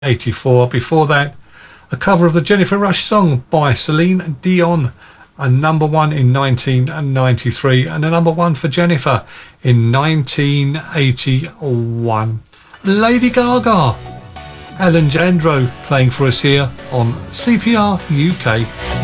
1984. Before that, a cover of the Jennifer Rush song by Celine Dion, a number one in 1993 and a number one for Jennifer in 1981. Lady Gaga, Alan Jandro playing for us here on CPR UK.